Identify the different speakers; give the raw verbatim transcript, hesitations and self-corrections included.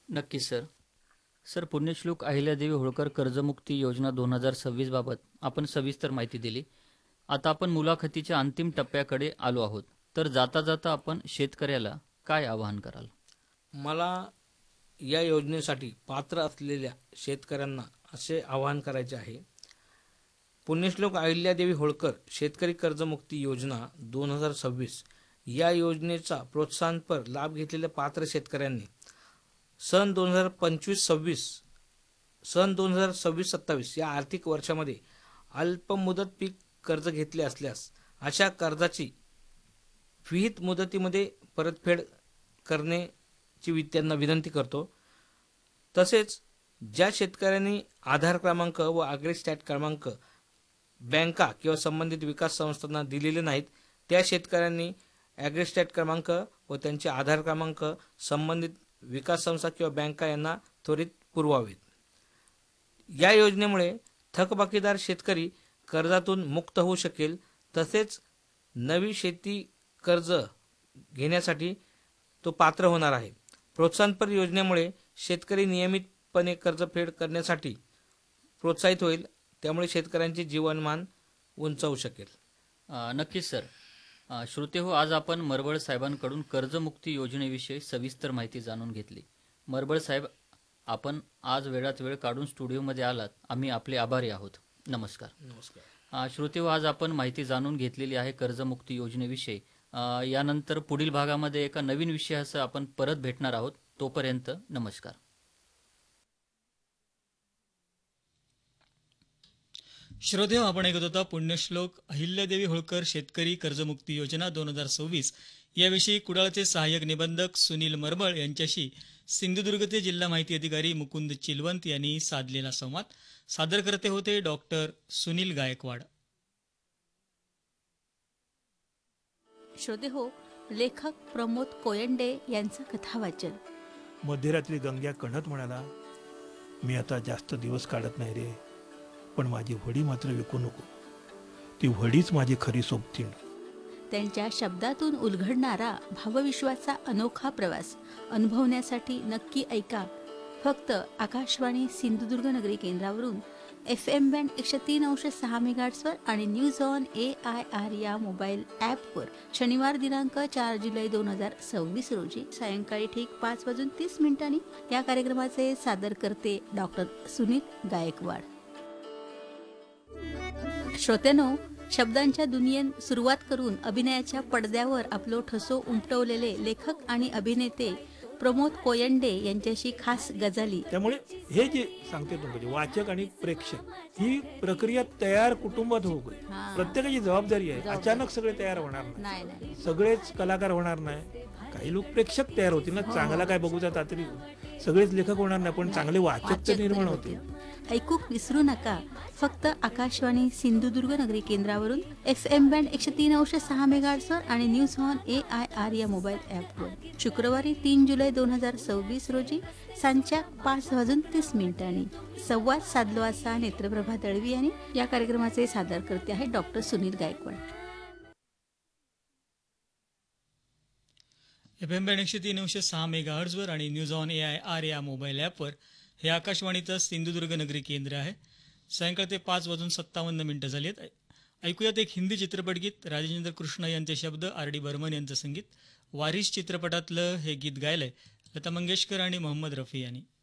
Speaker 1: नक्कीच sir. Sir, पुण्यश्लोक अहिल्यादेवी होळकर कर्जमुक्ती योजना दोन हजार सव्वीस बाबत आपण सविस्तर माहिती दिली. आता आपण मुलाखतीच्या अंतिम टप्प्याकडे आलो आहोत. तर जाता जाता आपण शेतकऱ्याला काय आवाहन कराल?
Speaker 2: मला या योजनेसाठी पात्र असलेल्या शेतकऱ्यांना असे आवाहन करायचे आहे. पुण्यश्लोक अहिल्यादेवी होळकर शेतकरी कर्जमुक्ती योजना दोन हजार सव्वीस या योजनेचा प्रोत्साहनपर लाभ घेतलेल्या पात्र शेतकऱ्यांनी सन दोन हजार पंचवीस सव्वीस सन दोन हजार सव्वीस सत्तावीस या आर्थिक वर्षामध्ये अल्पमुदत पीक कर्ज घेतले असल्यास अशा कर्जाची विहित मुदतीमध्ये परतफेड करण्याची वि त्यांना विनंती करतो. तसेच ज्या शेतकऱ्यांनी आधार क्रमांक व ॲग्रीस्टॅट क्रमांक बँका किंवा संबंधित विकास संस्थांना दिलेले नाहीत त्या शेतकऱ्यांनी ॲग्रीस्टॅट क्रमांक व त्यांचे आधार क्रमांक संबंधित विकास संस्था किंवा बँका यांना त्वरित पुरवावेत. या योजनेमुळे थकबाकीदार शेतकरी कर्जातून मुक्त होऊ शकेल. तसेच नवी शेती कर्ज घेण्यासाठी तो पात्र होणार आहे. प्रोत्साहनपर योजनेमुळे शेतकरी नियमितपणे कर्जफेड करण्यासाठी प्रोत्साहित होईल. त्यामुळे शेतकऱ्यांचे जीवनमान उंचावू शकेल.
Speaker 1: अ, नक्कीच सर. अ, श्रोतेहो, आज आपण मरबळ साहेबांकडून कर्जमुक्ती योजनेविषयी सविस्तर माहिती जाणून घेतली. मरबळ साहेब, आपण आज वेळात वेळ काढून स्टुडिओमध्ये आलात, आम्ही आपले आभारी आहोत. नमस्कार.
Speaker 2: नमस्कार.
Speaker 1: अ, श्रोतेहो, आज आपण माहिती जाणून घेतलेली आहे कर्जमुक्ती योजनेविषयी. अ, यानंतर पुढील भागामध्ये एका नवीन विषयासह आपण परत भेटणार आहोत. तोपर्यंत नमस्कार.
Speaker 3: श्रोतेहो, आपण ऐकत होता पुण्यश्लोक अहिल्यादेवी होळकर शेतकरी कर्जमुक्ती योजना दोन हजार सव्वीस याविषयी कुडाळचे सहाय्यक निबंधक सुनील मरबळ यांच्याशी सिंधुदुर्गचे जिल्हा माहिती अधिकारी मुकुंद चिलवंत यांनी साधलेला संवाद. सादर करते होते डॉक्टर सुनील गायकवाड.
Speaker 4: श्रोते हो, लेखक प्रमोद कोयंडे यांचं कथावाचन.
Speaker 5: मध्यरात्री गंग्या कणत म्हणाला, मी आता जास्त दिवस काढत नाही रे, पण माझी वडी मात्र विकू नको. ती वडीच माझी खरी सोबतीण.
Speaker 4: त्यांच्या शब्दातून उलगडणारा भावविश्वाचा अनोखा प्रवास अनुभवण्यासाठी नक्की ऐका फक्त आकाशवाणी सिंधुदुर्ग नगरी केंद्रावरून एफ एम बँड एकशे तीन अंश सहा मेगाहर्ट्झवर आणि news on A I R या मोबाईल ॲपवर शनिवार दिनांक चार जुलै दोन हजार सव्वीस रोजी सायंकाळी ठीक पाच वाजून तीस मिनिटांनी या कार्यक्रमाचे सादर करते डॉक्टर सुनील गायकवाड. श्रोत्यानो, शब्दांच्या दुनियेत सुरुवात करून अभिनयाच्या पडद्यावर आपलो ठसो उमटवलेले लेखक आणि अभिनेते प्रमोद कोयंडे यांच्याशी खास गजाली.
Speaker 5: त्यामुळे हे जे सांगते तुम्ही वाचक आणि प्रेक्षक ही प्रक्रिया तयार कुटुंबात होऊ गई. प्रत्येकाची जबाबदारी आहे. अचानक सगळे तयार होणार नाही, सगळेच कलाकार होणार नाही. काही लोक प्रेक्षक तयार होतील ना, चांगला काय बघू जातात तरी सगळेच लेखक होणार नाही, पण चांगले वाचक तर निर्माण होतील.
Speaker 4: ऐकूक विसरू नका फक्त आकाशवाणी सिंधुदुर्ग नगरी केंद्रावरून एफ एम बँड एकशे तीन अंश सहा मेगाहर्ट्झवर आणि news on A I R या मोबाईल ॲपवर शुक्रवारी तीन जुलै दोन हजार सव्वीस रोजी सांच्या पाच वाजून तीस मिनिटांनी संवाद साधलो असा नेत्रप्रभा दळवी यांनी. या कार्यक्रमाचे सादर करते आहे doctor Sunil Gaikwad.
Speaker 3: F M band एकशे तीन अंश सहा मेगाहर्ट्झवर आणि news on A I R या मोबाईल ॲपवर हे आकाशवाणीचं सिंधुदुर्ग नगरी केंद्र आहे. सायंकाळ ते पाच वाजून सत्तावन्न मिनिटं झाली आहेत. ऐकूयात एक हिंदी चित्रपटगीत. राजेंद्र कृष्ण यांचे शब्द, आर डी बर्मन यांचं संगीत. वारिस चित्रपटातलं हे गीत गायलंय लता मंगेशकर आणि मोहम्मद रफी यांनी.